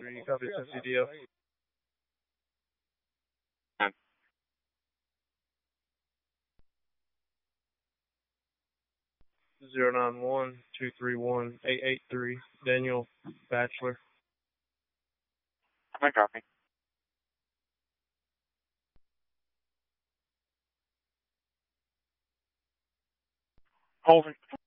3, copy CDO. 091-231-883, Daniel Bachelor. I copy. Holding.